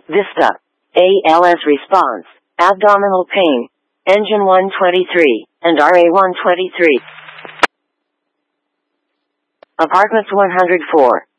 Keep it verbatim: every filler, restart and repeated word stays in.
Vista. A L S response. Abdominal pain. Engine one twenty-three, and R A one twenty-three. Apartments one hundred four.